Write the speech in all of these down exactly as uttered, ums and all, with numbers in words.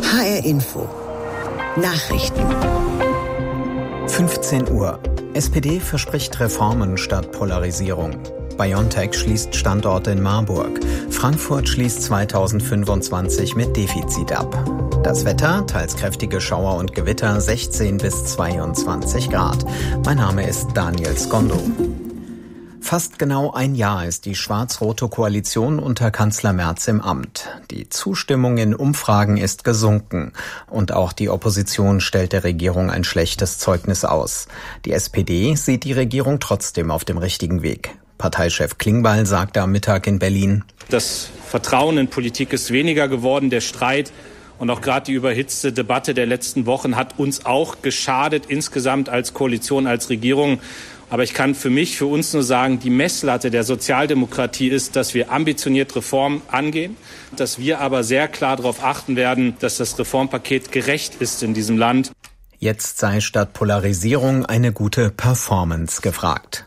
H R Info. Nachrichten. fünfzehn Uhr. S P D verspricht Reformen statt Polarisierung. BioNTech schließt Standorte in Marburg. Frankfurt schließt zweitausendfünfundzwanzig mit Defizit ab. Das Wetter, teils kräftige Schauer und Gewitter, sechzehn bis zweiundzwanzig Grad. Mein Name ist Daniel Skondo. Fast genau ein Jahr ist die schwarz-rote Koalition unter Kanzler Merz im Amt. Die Zustimmung in Umfragen ist gesunken. Und auch die Opposition stellt der Regierung ein schlechtes Zeugnis aus. Die S P D sieht die Regierung trotzdem auf dem richtigen Weg. Parteichef Klingbeil sagte am Mittag in Berlin: Das Vertrauen in Politik ist weniger geworden. Der Streit und auch gerade die überhitzte Debatte der letzten Wochen hat uns auch geschadet, insgesamt als Koalition, als Regierung. Aber ich kann für mich, für uns nur sagen, die Messlatte der Sozialdemokratie ist, dass wir ambitioniert Reformen angehen, dass wir aber sehr klar darauf achten werden, dass das Reformpaket gerecht ist in diesem Land. Jetzt sei statt Polarisierung eine gute Performance gefragt.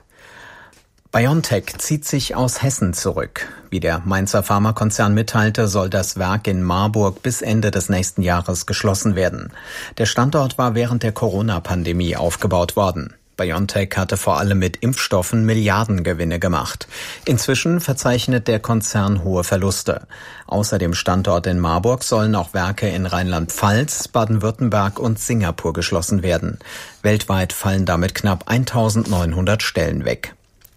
BioNTech zieht sich aus Hessen zurück. Wie der Mainzer Pharmakonzern mitteilte, soll das Werk in Marburg bis Ende des nächsten Jahres geschlossen werden. Der Standort war während der Corona-Pandemie aufgebaut worden. BioNTech hatte vor allem mit Impfstoffen Milliardengewinne gemacht. Inzwischen verzeichnet der Konzern hohe Verluste. Außer dem Standort in Marburg sollen auch Werke in Rheinland-Pfalz, Baden-Württemberg und Singapur geschlossen werden. Weltweit fallen damit knapp eintausendneunhundert Stellen weg.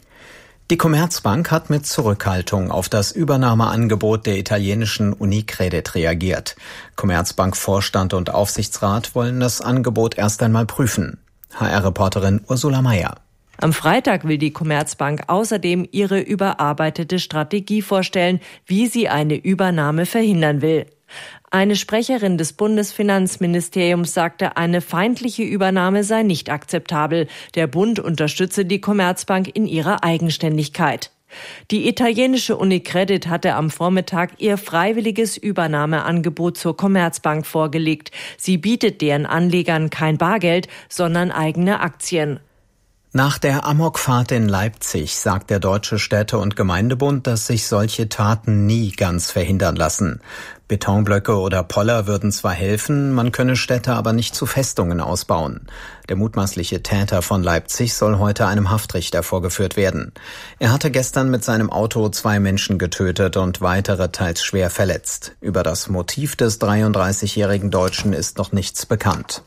Die Commerzbank hat mit Zurückhaltung auf das Übernahmeangebot der italienischen Unicredit reagiert. Commerzbank-Vorstand und Aufsichtsrat wollen das Angebot erst einmal prüfen. H R-Reporterin Ursula Mayer. Am Freitag will die Commerzbank außerdem ihre überarbeitete Strategie vorstellen, wie sie eine Übernahme verhindern will. Eine Sprecherin des Bundesfinanzministeriums sagte, eine feindliche Übernahme sei nicht akzeptabel. Der Bund unterstütze die Commerzbank in ihrer Eigenständigkeit. Die italienische Unicredit hatte am Vormittag ihr freiwilliges Übernahmeangebot zur Commerzbank vorgelegt. Sie bietet deren Anlegern kein Bargeld, sondern eigene Aktien. Nach der Amokfahrt in Leipzig sagt der Deutsche Städte- und Gemeindebund, dass sich solche Taten nie ganz verhindern lassen. Betonblöcke oder Poller würden zwar helfen, man könne Städte aber nicht zu Festungen ausbauen. Der mutmaßliche Täter von Leipzig soll heute einem Haftrichter vorgeführt werden. Er hatte gestern mit seinem Auto zwei Menschen getötet und weitere teils schwer verletzt. Über das Motiv des dreiunddreißigjährigen Deutschen ist noch nichts bekannt.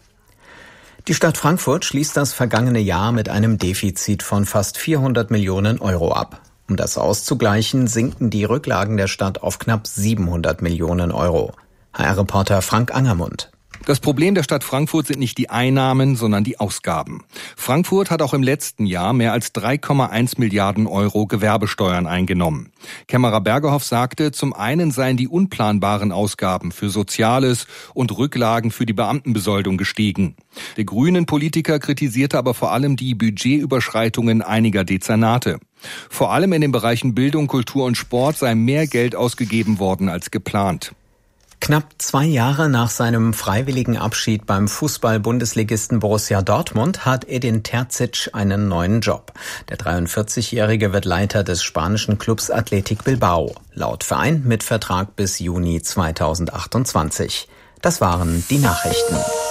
Die Stadt Frankfurt schließt das vergangene Jahr mit einem Defizit von fast vierhundert Millionen Euro ab. Um das auszugleichen, sinken die Rücklagen der Stadt auf knapp siebenhundert Millionen Euro. H R-Reporter Frank Angermund. Das Problem der Stadt Frankfurt sind nicht die Einnahmen, sondern die Ausgaben. Frankfurt hat auch im letzten Jahr mehr als drei Komma eins Milliarden Euro Gewerbesteuern eingenommen. Kämmerer Bergerhoff sagte, zum einen seien die unplanbaren Ausgaben für Soziales und Rücklagen für die Beamtenbesoldung gestiegen. Der Grünen-Politiker kritisierte aber vor allem die Budgetüberschreitungen einiger Dezernate. Vor allem in den Bereichen Bildung, Kultur und Sport sei mehr Geld ausgegeben worden als geplant. Knapp zwei Jahre nach seinem freiwilligen Abschied beim Fußball-Bundesligisten Borussia Dortmund hat Edin Terzic einen neuen Job. Der dreiundvierzigjährige wird Leiter des spanischen Clubs Athletic Bilbao. Laut Verein mit Vertrag bis Juni zweitausendachtundzwanzig. Das waren die Nachrichten.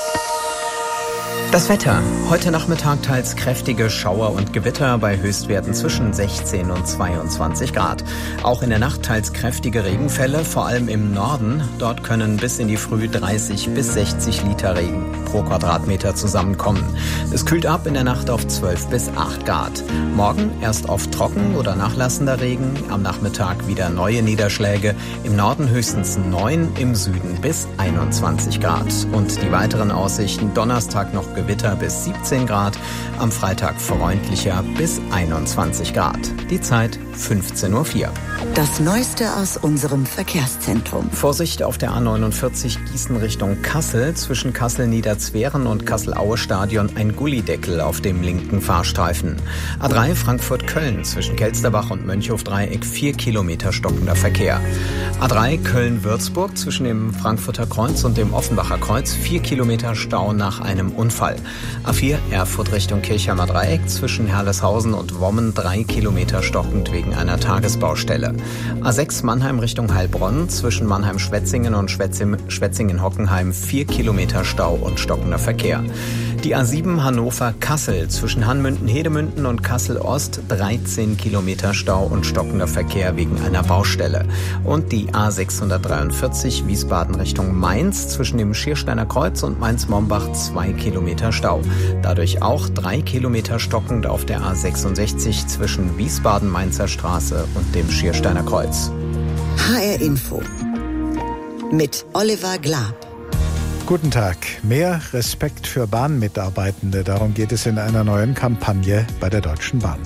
Das Wetter. Heute Nachmittag teils kräftige Schauer und Gewitter bei Höchstwerten zwischen sechzehn und zweiundzwanzig Grad. Auch in der Nacht teils kräftige Regenfälle, vor allem im Norden. Dort können bis in die Früh dreißig bis sechzig Liter Regen pro Quadratmeter zusammenkommen. Es kühlt ab in der Nacht auf zwölf bis acht Grad. Morgen erst oft trocken oder nachlassender Regen, am Nachmittag wieder neue Niederschläge. Im Norden höchstens neun, im Süden bis einundzwanzig Grad. Und die weiteren Aussichten: Donnerstag noch Gewitter bis siebzehn Grad, am Freitag freundlicher bis einundzwanzig Grad. Die Zeit fünfzehn Uhr vier. Das Neueste aus unserem Verkehrszentrum. Vorsicht auf der A neunundvierzig Gießen Richtung Kassel. Zwischen Kassel-Niederzweren und Kassel-Aue-Stadion ein Gullideckel auf dem linken Fahrstreifen. A drei Frankfurt-Köln zwischen Kelsterbach und Mönchhof-Dreieck vier Kilometer stockender Verkehr. A drei Köln-Würzburg zwischen dem Frankfurter Kreuz und dem Offenbacher Kreuz vier Kilometer Stau nach einem Unfall. A vier Erfurt Richtung Kirchheimer Dreieck zwischen Herleshausen und Wommen drei Kilometer stockend wegen einer Tagesbaustelle. A sechs Mannheim Richtung Heilbronn zwischen Mannheim-Schwetzingen und Schwetzingen-Hockenheim vier Kilometer Stau und stockender Verkehr. Die A sieben Hannover-Kassel zwischen Hanmünden-Hedemünden und Kassel-Ost dreizehn Kilometer Stau und stockender Verkehr wegen einer Baustelle. Und die A sechshundertdreiundvierzig Wiesbaden Richtung Mainz zwischen dem Schiersteiner Kreuz und Mainz-Mombach zwei Kilometer Stau. Dadurch auch drei Kilometer stockend auf der A sechsundsechzig zwischen Wiesbaden-Mainzer Straße und dem Schiersteiner Kreuz. H R Info mit Oliver Glab. Guten Tag. Mehr Respekt für Bahnmitarbeitende. Darum geht es in einer neuen Kampagne bei der Deutschen Bahn.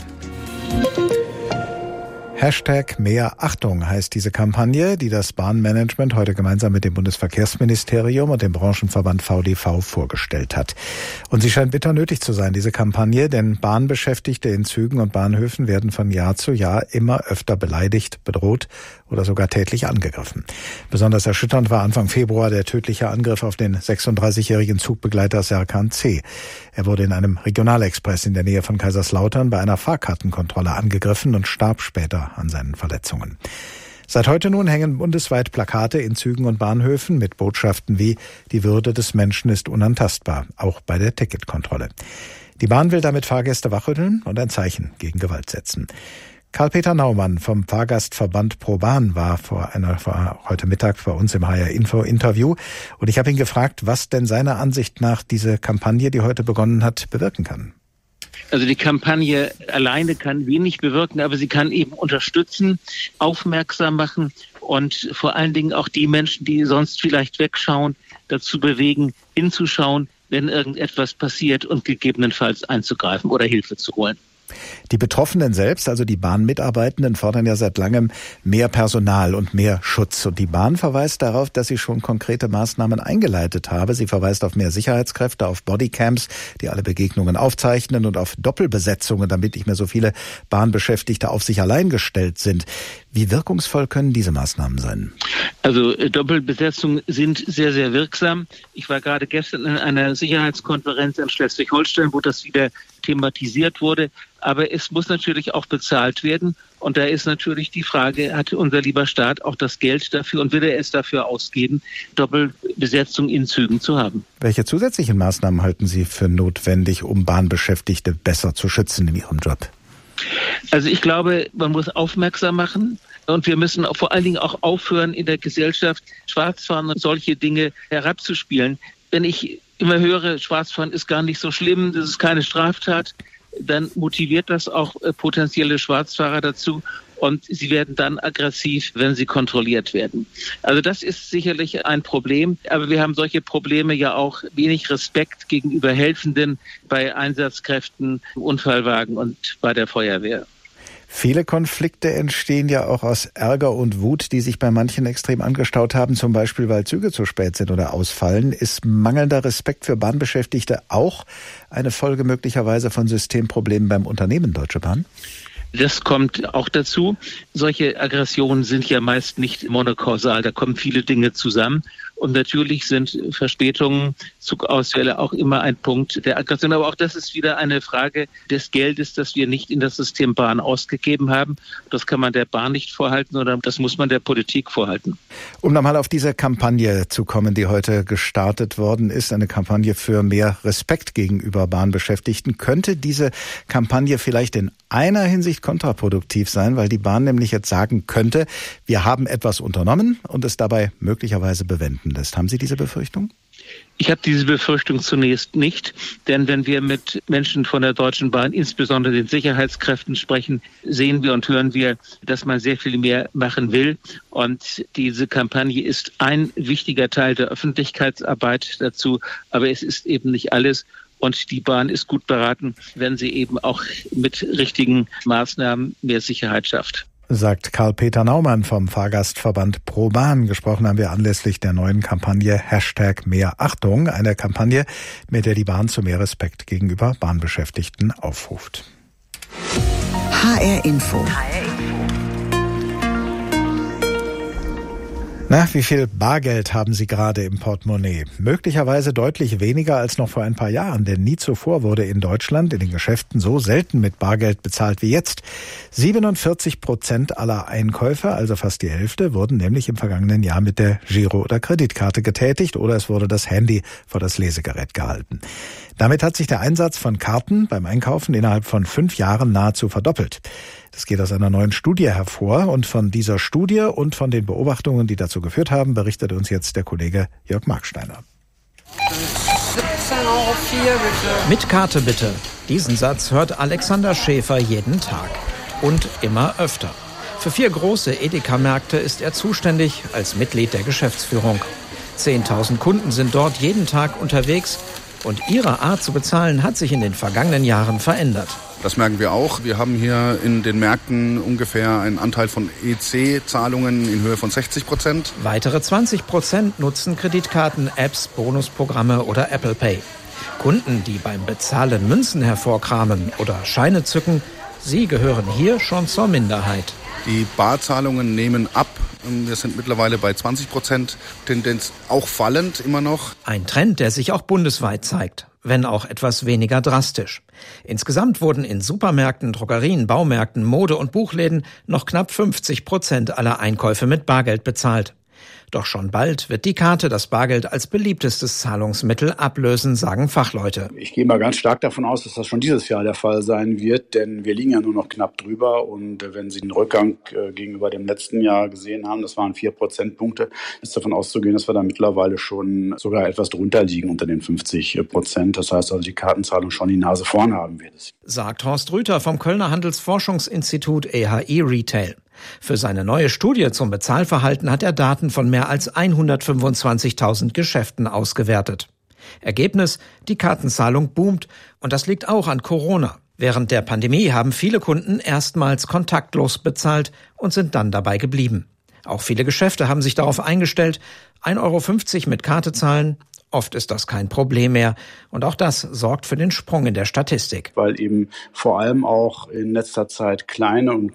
Hashtag Mehr Achtung heißt diese Kampagne, die das Bahnmanagement heute gemeinsam mit dem Bundesverkehrsministerium und dem Branchenverband V D V vorgestellt hat. Und sie scheint bitter nötig zu sein, diese Kampagne, denn Bahnbeschäftigte in Zügen und Bahnhöfen werden von Jahr zu Jahr immer öfter beleidigt, bedroht oder sogar tätlich angegriffen. Besonders erschütternd war Anfang Februar der tödliche Angriff auf den sechsunddreißigjährigen Zugbegleiter Serkan C. Er wurde in einem Regionalexpress in der Nähe von Kaiserslautern bei einer Fahrkartenkontrolle angegriffen und starb später an seinen Verletzungen. Seit heute nun hängen bundesweit Plakate in Zügen und Bahnhöfen mit Botschaften wie „Die Würde des Menschen ist unantastbar", auch bei der Ticketkontrolle. Die Bahn will damit Fahrgäste wachrütteln und ein Zeichen gegen Gewalt setzen. Karl-Peter Naumann vom Fahrgastverband ProBahn war vor einer vor heute Mittag bei uns im H R Info Interview und ich habe ihn gefragt, was denn seiner Ansicht nach diese Kampagne, die heute begonnen hat, bewirken kann. Also die Kampagne alleine kann wenig bewirken, aber sie kann eben unterstützen, aufmerksam machen und vor allen Dingen auch die Menschen, die sonst vielleicht wegschauen, dazu bewegen, hinzuschauen, wenn irgendetwas passiert und gegebenenfalls einzugreifen oder Hilfe zu holen. Die Betroffenen selbst, also die Bahnmitarbeitenden, fordern ja seit langem mehr Personal und mehr Schutz. Und die Bahn verweist darauf, dass sie schon konkrete Maßnahmen eingeleitet habe. Sie verweist auf mehr Sicherheitskräfte, auf Bodycams, die alle Begegnungen aufzeichnen und auf Doppelbesetzungen, damit nicht mehr so viele Bahnbeschäftigte auf sich allein gestellt sind. Wie wirkungsvoll können diese Maßnahmen sein? Also Doppelbesetzungen sind sehr, sehr wirksam. Ich war gerade gestern in einer Sicherheitskonferenz in Schleswig-Holstein, wo das wieder thematisiert wurde. Aber es muss natürlich auch bezahlt werden. Und da ist natürlich die Frage, hat unser lieber Staat auch das Geld dafür und will er es dafür ausgeben, Doppelbesetzung in Zügen zu haben? Welche zusätzlichen Maßnahmen halten Sie für notwendig, um Bahnbeschäftigte besser zu schützen in ihrem Job? Also ich glaube, man muss aufmerksam machen. Und wir müssen auch vor allen Dingen auch aufhören, in der Gesellschaft Schwarzfahren und solche Dinge herabzuspielen. Wenn ich immer höre, Schwarzfahren ist gar nicht so schlimm, das ist keine Straftat, dann motiviert das auch äh, potenzielle Schwarzfahrer dazu und sie werden dann aggressiv, wenn sie kontrolliert werden. Also das ist sicherlich ein Problem, aber wir haben solche Probleme ja auch wenig Respekt gegenüber Helfenden bei Einsatzkräften, Unfallwagen und bei der Feuerwehr. Viele Konflikte entstehen ja auch aus Ärger und Wut, die sich bei manchen extrem angestaut haben, zum Beispiel weil Züge zu spät sind oder ausfallen. Ist mangelnder Respekt für Bahnbeschäftigte auch eine Folge möglicherweise von Systemproblemen beim Unternehmen Deutsche Bahn? Das kommt auch dazu. Solche Aggressionen sind ja meist nicht monokausal, da kommen viele Dinge zusammen. Und natürlich sind Verspätungen, Zugausfälle auch immer ein Punkt der Aggression. Aber auch das ist wieder eine Frage des Geldes, das wir nicht in das System Bahn ausgegeben haben. Das kann man der Bahn nicht vorhalten, sondern das muss man der Politik vorhalten. Um nochmal auf diese Kampagne zu kommen, die heute gestartet worden ist, eine Kampagne für mehr Respekt gegenüber Bahnbeschäftigten, könnte diese Kampagne vielleicht in einer Hinsicht kontraproduktiv sein, weil die Bahn nämlich jetzt sagen könnte, wir haben etwas unternommen und es dabei möglicherweise bewenden lässt. Haben Sie diese Befürchtung? Ich habe diese Befürchtung zunächst nicht, denn wenn wir mit Menschen von der Deutschen Bahn, insbesondere den Sicherheitskräften sprechen, sehen wir und hören wir, dass man sehr viel mehr machen will. Und diese Kampagne ist ein wichtiger Teil der Öffentlichkeitsarbeit dazu, aber es ist eben nicht alles. Und die Bahn ist gut beraten, wenn sie eben auch mit richtigen Maßnahmen mehr Sicherheit schafft. Sagt Karl-Peter Naumann vom Fahrgastverband ProBahn. Gesprochen haben wir anlässlich der neuen Kampagne Hashtag Mehr Achtung. Eine Kampagne, mit der die Bahn zu mehr Respekt gegenüber Bahnbeschäftigten aufruft. H R Info. Na, wie viel Bargeld haben Sie gerade im Portemonnaie? Möglicherweise deutlich weniger als noch vor ein paar Jahren, denn nie zuvor wurde in Deutschland in den Geschäften so selten mit Bargeld bezahlt wie jetzt. siebenundvierzig Prozent aller Einkäufe, also fast die Hälfte, wurden nämlich im vergangenen Jahr mit der Giro- oder Kreditkarte getätigt oder es wurde das Handy vor das Lesegerät gehalten. Damit hat sich der Einsatz von Karten beim Einkaufen innerhalb von fünf Jahren nahezu verdoppelt. Das geht aus einer neuen Studie hervor und von dieser Studie und von den Beobachtungen, die dazu geführt haben, berichtet uns jetzt der Kollege Jörg Marksteiner. siebzehn Euro vier bitte. Mit Karte bitte. Diesen Satz hört Alexander Schäfer jeden Tag und immer öfter. Für vier große Edeka-Märkte ist er zuständig als Mitglied der Geschäftsführung. zehntausend Kunden sind dort jeden Tag unterwegs und ihre Art zu bezahlen hat sich in den vergangenen Jahren verändert. Das merken wir auch. Wir haben hier in den Märkten ungefähr einen Anteil von E C-Zahlungen in Höhe von sechzig Prozent. Weitere zwanzig Prozent nutzen Kreditkarten, Apps, Bonusprogramme oder Apple Pay. Kunden, die beim Bezahlen Münzen hervorkramen oder Scheine zücken, sie gehören hier schon zur Minderheit. Die Barzahlungen nehmen ab. Wir sind mittlerweile bei zwanzig Prozent, Tendenz auch fallend immer noch. Ein Trend, der sich auch bundesweit zeigt, wenn auch etwas weniger drastisch. Insgesamt wurden in Supermärkten, Drogerien, Baumärkten, Mode- und Buchläden noch knapp fünfzig Prozent aller Einkäufe mit Bargeld bezahlt. Doch schon bald wird die Karte das Bargeld als beliebtestes Zahlungsmittel ablösen, sagen Fachleute. Ich gehe mal ganz stark davon aus, dass das schon dieses Jahr der Fall sein wird, denn wir liegen ja nur noch knapp drüber. Und wenn Sie den Rückgang äh, gegenüber dem letzten Jahr gesehen haben, das waren vier Prozentpunkte, ist davon auszugehen, dass wir da mittlerweile schon sogar etwas drunter liegen unter den fünfzig Prozent. Das heißt also, die Kartenzahlung schon die Nase vorn haben wird es. Sagt Horst Rüther vom Kölner Handelsforschungsinstitut E H I Retail. Für seine neue Studie zum Bezahlverhalten hat er Daten von mehr als hundertfünfundzwanzigtausend Geschäften ausgewertet. Ergebnis: Die Kartenzahlung boomt und das liegt auch an Corona. Während der Pandemie haben viele Kunden erstmals kontaktlos bezahlt und sind dann dabei geblieben. Auch viele Geschäfte haben sich darauf eingestellt, ein Euro fünfzig mit Karte zahlen. Oft ist das kein Problem mehr. Und auch das sorgt für den Sprung in der Statistik. Weil eben vor allem auch in letzter Zeit kleine und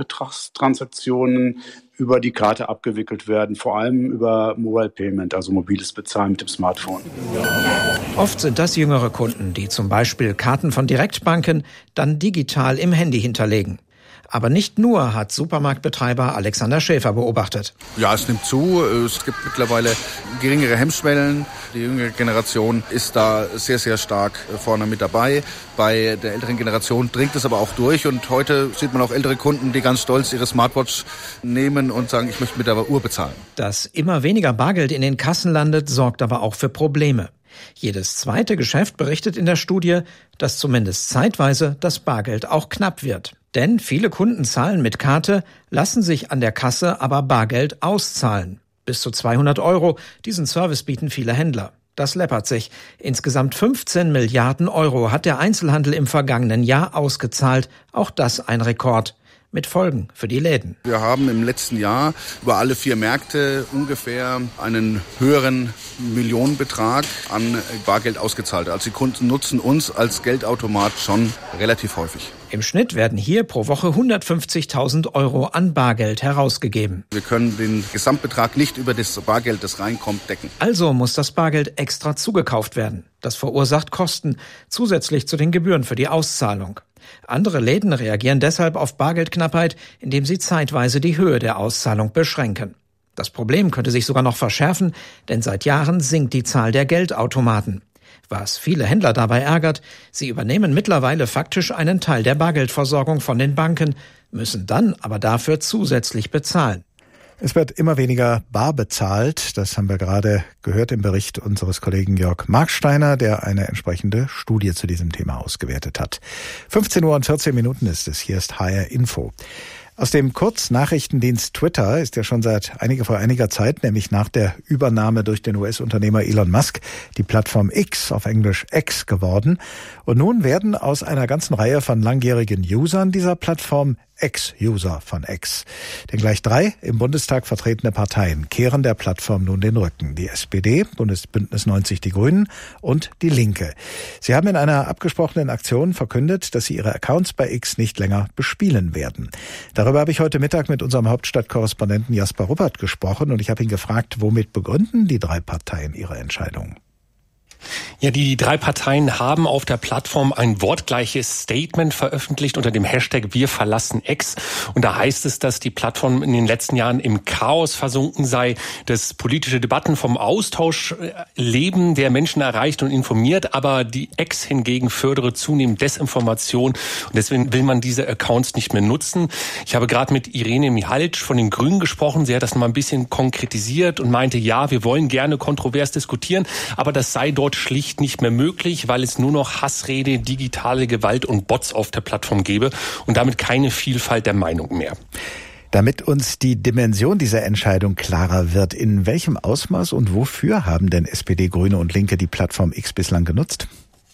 Kleinstbetragstransaktionen über die Karte abgewickelt werden. Vor allem über Mobile Payment, also mobiles Bezahlen mit dem Smartphone. Oft sind das jüngere Kunden, die zum Beispiel Karten von Direktbanken dann digital im Handy hinterlegen. Aber nicht nur, hat Supermarktbetreiber Alexander Schäfer beobachtet. Ja, es nimmt zu. Es gibt mittlerweile geringere Hemmschwellen. Die jüngere Generation ist da sehr, sehr stark vorne mit dabei. Bei der älteren Generation dringt es aber auch durch. Und heute sieht man auch ältere Kunden, die ganz stolz ihre Smartwatch nehmen und sagen, ich möchte mit der Uhr bezahlen. Dass immer weniger Bargeld in den Kassen landet, sorgt aber auch für Probleme. Jedes zweite Geschäft berichtet in der Studie, dass zumindest zeitweise das Bargeld auch knapp wird. Denn viele Kunden zahlen mit Karte, lassen sich an der Kasse aber Bargeld auszahlen. Bis zu zweihundert Euro, diesen Service bieten viele Händler. Das läppert sich. Insgesamt fünfzehn Milliarden Euro hat der Einzelhandel im vergangenen Jahr ausgezahlt. Auch das ein Rekord. Mit Folgen für die Läden. Wir haben im letzten Jahr über alle vier Märkte ungefähr einen höheren Millionenbetrag an Bargeld ausgezahlt. Also die Kunden nutzen uns als Geldautomat schon relativ häufig. Im Schnitt werden hier pro Woche hundertfünfzigtausend Euro an Bargeld herausgegeben. Wir können den Gesamtbetrag nicht über das Bargeld, das reinkommt, decken. Also muss das Bargeld extra zugekauft werden. Das verursacht Kosten, zusätzlich zu den Gebühren für die Auszahlung. Andere Läden reagieren deshalb auf Bargeldknappheit, indem sie zeitweise die Höhe der Auszahlung beschränken. Das Problem könnte sich sogar noch verschärfen, denn seit Jahren sinkt die Zahl der Geldautomaten. Was viele Händler dabei ärgert, sie übernehmen mittlerweile faktisch einen Teil der Bargeldversorgung von den Banken, müssen dann aber dafür zusätzlich bezahlen. Es wird immer weniger bar bezahlt. Das haben wir gerade gehört im Bericht unseres Kollegen Jörg Marksteiner, der eine entsprechende Studie zu diesem Thema ausgewertet hat. fünfzehn Uhr und vierzehn Minuten ist es. Hier ist H R Info. Aus dem Kurznachrichtendienst Twitter ist ja schon seit einiger, vor einiger Zeit, nämlich nach der Übernahme durch den U S-Unternehmer Elon Musk, die Plattform X, auf Englisch X, geworden. Und nun werden aus einer ganzen Reihe von langjährigen Usern dieser Plattform Ex-User von X. Denn gleich drei im Bundestag vertretene Parteien kehren der Plattform nun den Rücken. Die S P D, Bundesbündnis neunzig Die Grünen und die Linke. Sie haben in einer abgesprochenen Aktion verkündet, dass sie ihre Accounts bei X nicht länger bespielen werden. Darüber habe ich heute Mittag mit unserem Hauptstadtkorrespondenten Jasper Ruppert gesprochen und ich habe ihn gefragt, womit begründen die drei Parteien ihre Entscheidung? Ja, die drei Parteien haben auf der Plattform ein wortgleiches Statement veröffentlicht unter dem Hashtag Wir verlassen X. Und da heißt es, dass die Plattform in den letzten Jahren im Chaos versunken sei, dass politische Debatten vom Austausch leben, der Menschen erreicht und informiert, aber die X hingegen fördere zunehmend Desinformation. Und deswegen will man diese Accounts nicht mehr nutzen. Ich habe gerade mit Irene Mihalic von den Grünen gesprochen. Sie hat das noch mal ein bisschen konkretisiert und meinte, ja, wir wollen gerne kontrovers diskutieren, aber das sei dort schlicht nicht mehr möglich, weil es nur noch Hassrede, digitale Gewalt und Bots auf der Plattform gäbe und damit keine Vielfalt der Meinung mehr. Damit uns die Dimension dieser Entscheidung klarer wird, in welchem Ausmaß und wofür haben denn S P D, Grüne und Linke die Plattform X bislang genutzt?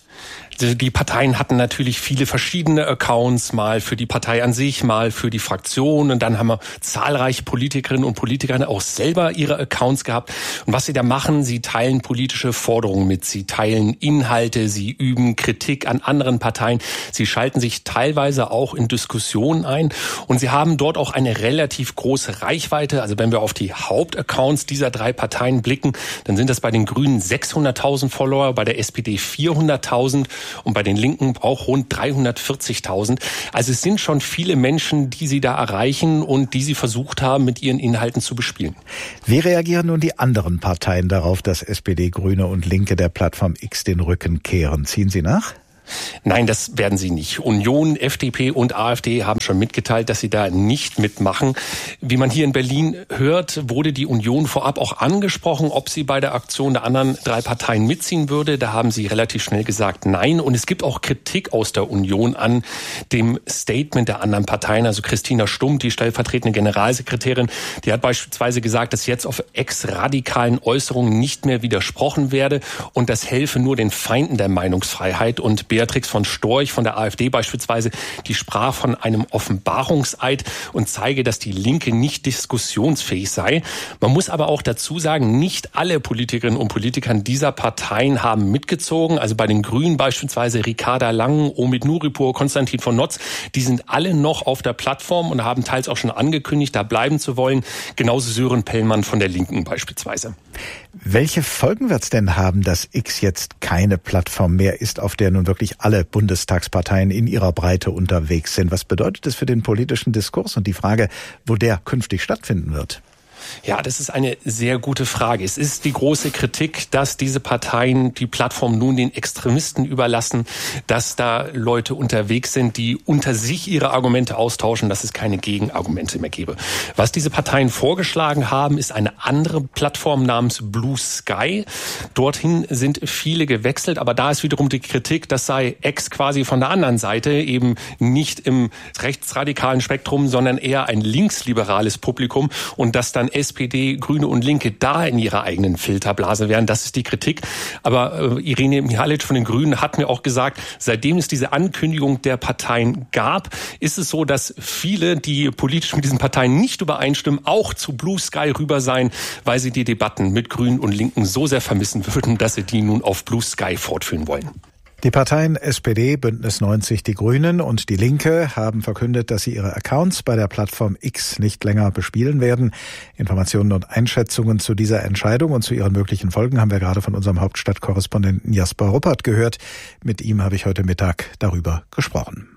Die Parteien hatten natürlich viele verschiedene Accounts, mal für die Partei an sich, mal für die Fraktion. Und dann haben wir zahlreiche Politikerinnen und Politiker auch selber ihre Accounts gehabt. Und was sie da machen, sie teilen politische Forderungen mit. Sie teilen Inhalte, sie üben Kritik an anderen Parteien. Sie schalten sich teilweise auch in Diskussionen ein. Und sie haben dort auch eine relativ große Reichweite. Also wenn wir auf die Hauptaccounts dieser drei Parteien blicken, dann sind das bei den Grünen sechshunderttausend Follower, bei der S P D vierhunderttausend. Und bei den Linken auch rund dreihundertvierzigtausend. Also es sind schon viele Menschen, die sie da erreichen und die sie versucht haben, mit ihren Inhalten zu bespielen. Wie reagieren nun die anderen Parteien darauf, dass S P D, Grüne und Linke der Plattform X den Rücken kehren? Ziehen sie nach? Nein, das werden sie nicht. Union, F D P und AfD haben schon mitgeteilt, dass sie da nicht mitmachen. Wie man hier in Berlin hört, wurde die Union vorab auch angesprochen, ob sie bei der Aktion der anderen drei Parteien mitziehen würde. Da haben sie relativ schnell gesagt, nein. Und es gibt auch Kritik aus der Union an dem Statement der anderen Parteien. Also Christina Stumm, die stellvertretende Generalsekretärin, die hat beispielsweise gesagt, dass jetzt auf ex-radikalen Äußerungen nicht mehr widersprochen werde und das helfe nur den Feinden der Meinungsfreiheit. Und Beatrix von Storch von der AfD beispielsweise, die sprach von einem Offenbarungseid und zeige, dass die Linke nicht diskussionsfähig sei. Man muss aber auch dazu sagen, nicht alle Politikerinnen und Politiker dieser Parteien haben mitgezogen. Also bei den Grünen beispielsweise Ricarda Lang, Omid Nuripur, Konstantin von Notz, die sind alle noch auf der Plattform und haben teils auch schon angekündigt, da bleiben zu wollen. Genauso Sören Pellmann von der Linken beispielsweise. Welche Folgen wird es denn haben, dass X jetzt keine Plattform mehr ist, auf der nun wirklich alle Bundestagsparteien in ihrer Breite unterwegs sind? Was bedeutet das für den politischen Diskurs und die Frage, wo der künftig stattfinden wird? Ja, das ist eine sehr gute Frage. Es ist die große Kritik, dass diese Parteien die Plattform nun den Extremisten überlassen, dass da Leute unterwegs sind, die unter sich ihre Argumente austauschen, dass es keine Gegenargumente mehr gäbe. Was diese Parteien vorgeschlagen haben, ist eine andere Plattform namens Blue Sky. Dorthin sind viele gewechselt, aber da ist wiederum die Kritik, das sei X quasi von der anderen Seite, eben nicht im rechtsradikalen Spektrum, sondern eher ein linksliberales Publikum und dass dann S P D, Grüne und Linke da in ihrer eigenen Filterblase wären. Das ist die Kritik. Aber äh, Irene Mihalic von den Grünen hat mir auch gesagt, seitdem es diese Ankündigung der Parteien gab, ist es so, dass viele, die politisch mit diesen Parteien nicht übereinstimmen, auch zu Blue Sky rüber seien, weil sie die Debatten mit Grünen und Linken so sehr vermissen würden, dass sie die nun auf Blue Sky fortführen wollen. Die Parteien S P D, Bündnis neunzig Die Grünen und die Linke haben verkündet, dass sie ihre Accounts bei der Plattform X nicht länger bespielen werden. Informationen und Einschätzungen zu dieser Entscheidung und zu ihren möglichen Folgen haben wir gerade von unserem Hauptstadtkorrespondenten Jasper Ruppert gehört. Mit ihm habe ich heute Mittag darüber gesprochen.